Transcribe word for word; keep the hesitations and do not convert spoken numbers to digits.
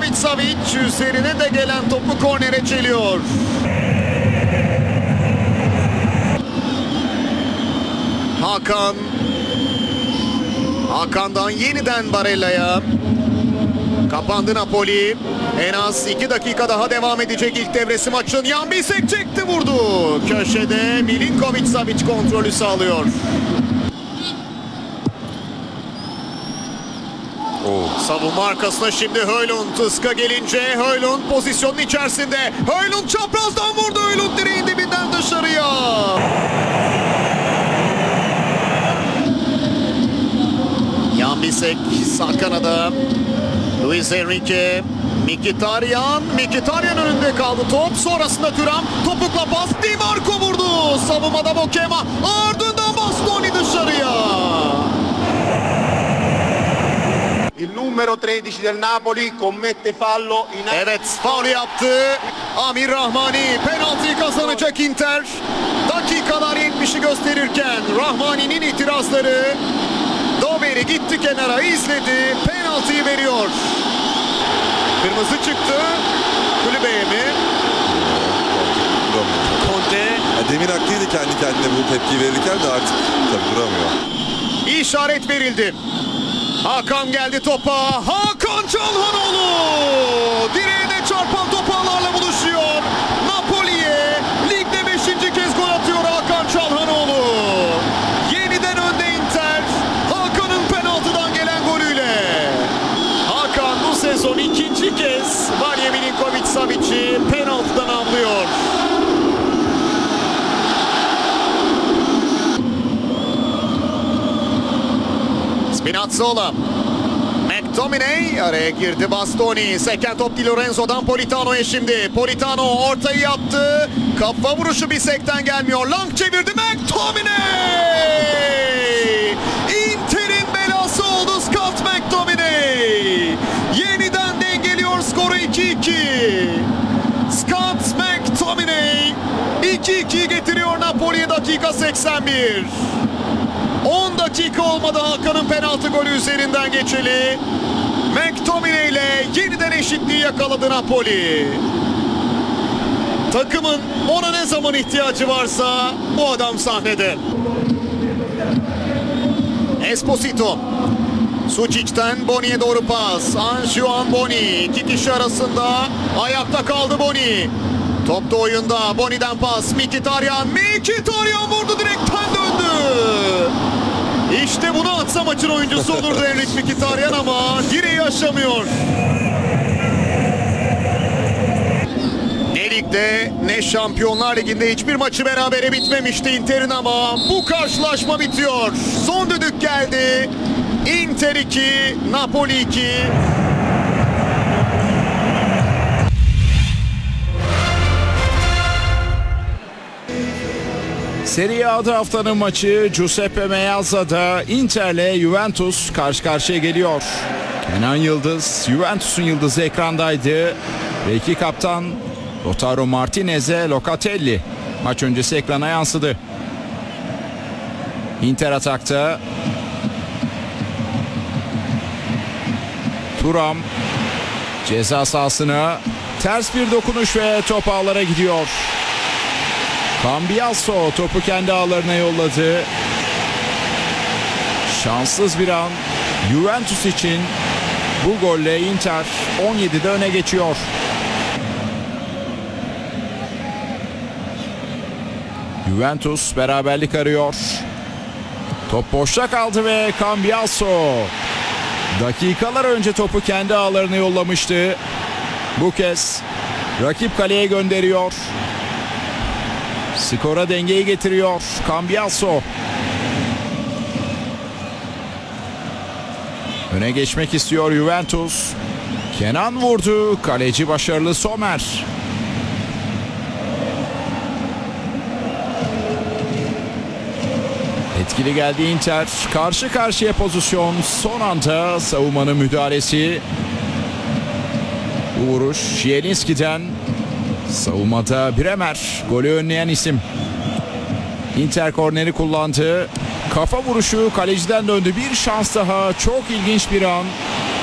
Milinkovic-Savic üzerine de gelen topu kornere çeliyor. Hakan. Hakan'dan yeniden Barella'ya. Kapandı Napoli. En az iki dakika daha devam edecek ilk devresi maçın. Jan Bisek çekti, vurdu. Köşede Milinkovic-Savic kontrolü sağlıyor. Oh. Savunma arkasına şimdi Højlund. Iska gelince Højlund pozisyonun içerisinde. Højlund çaprazdan vurdu. Højlund direğin dibinden dışarıya. Jan Bisek sağ kanada. Luis Enrique. Mkhitaryan. Mkhitaryan önünde kaldı top. Sonrasında Thuram. Topukla pas. Di Marco vurdu. Savunmada Bokema. Ardından Bastoni dışarıya. Il numero tredici del Napoli commette fallo in... Evet, faul yaptı Amir Rahmani. Penaltıyı kazanacak Inter. Dakikalar yetmişi gösterirken Rahmani'nin itirazları. Doveri gitti kenara, izledi. Penaltıyı veriyor. Kırmızı çıktı. Kulübeye mi? Conte. Ya demin haklıydı kendi kendine bu tepki verirken de artık tabii duramıyor. İşaret verildi. Hakan geldi topa. Hakan Çalhanoğlu. Direğine çarpan top ağlarla buluşuyor. Napoli'ye ligde beşinci kez gol atıyor Hakan Çalhanoğlu. Yeniden önde Inter. Hakan'ın penaltıdan gelen golüyle. Hakan bu sezon ikinci kez Vanja Milinkovic-Savic'i penaltıdan avlıyor. Spinazzola. McTominay araya girdi, Bastoni. Seken top Di Lorenzo'dan Politano'ya şimdi. Politano ortayı yaptı. Kafa vuruşu Bisek'ten gelmiyor. Lang çevirdi McTominay. Inter'in belası oldu Scott McTominay. Yeniden dengeliyor skoru iki iki. Scott McTominay iki ikiyi getiriyor Napoli'ye dakika seksen bir. on dakika olmadı Hakan'ın penaltı golü üzerinden geçeli. McTominay ile yeniden eşitliği yakaladı Napoli. Takımın ona ne zaman ihtiyacı varsa bu adam sahnede. Esposito. Sucic'ten Boni'ye doğru pas. Anjuan Boni. İki kişi arasında ayakta kaldı Boni. Top da oyunda. Boni'den pas. Mkhitaryan. Mkhitaryan vurdu, direkten döndü. İşte bunu atsa maçın oyuncusu olurdu Henrik Mkhitaryan ama direği aşamıyor. Ne ligde ne Şampiyonlar Ligi'nde hiçbir maçı berabere bitmemişti Inter'in ama bu karşılaşma bitiyor. Son düdük geldi. Inter iki, Napoli iki. Serie A'da haftanın maçı Giuseppe Meazza'da Inter'le Juventus karşı karşıya geliyor. Kenan Yıldız, Juventus'un yıldızı ekrandaydı. Ve iki kaptan Lautaro Martinez'e Locatelli maç öncesi ekrana yansıdı. Inter atakta. Thuram ceza sahasına ters bir dokunuş ve top ağlara gidiyor. Cambiasso topu kendi ağlarına yolladı. Şanssız bir an Juventus için. Bu golle Inter on yedide öne geçiyor. Juventus beraberlik arıyor. Top boşta kaldı ve Cambiasso dakikalar önce topu kendi ağlarına yollamıştı. Bu kez rakip kaleye gönderiyor. Skora dengeyi getiriyor Cambiasso. Öne geçmek istiyor Juventus. Kenan vurdu. Kaleci başarılı Sommer. Etkili geldi Inter. Karşı karşıya pozisyon. Son anda savunmanın müdahalesi. Bu vuruş Zielinski'den. Savunmada Bremer. Golü önleyen isim. Inter korneri kullandı. Kafa vuruşu kaleciden döndü. Bir şans daha. Çok ilginç bir an.